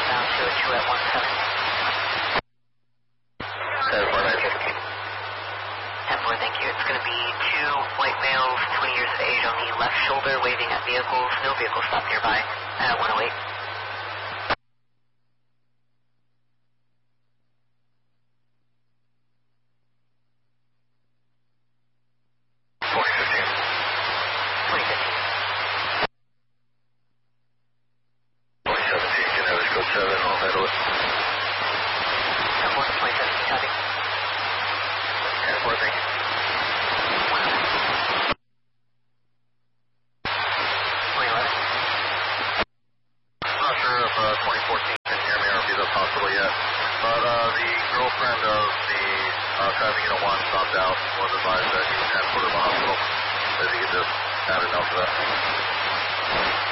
down to a 2 at 17. 10-4, thank you. It's going to be 2 white males, 20 years of age on the left shoulder, waving at vehicles. No vehicle stop nearby at 108. Traffic unit 1 stopped out, was advised that he was transported to the hospital. If you could just add a note to that.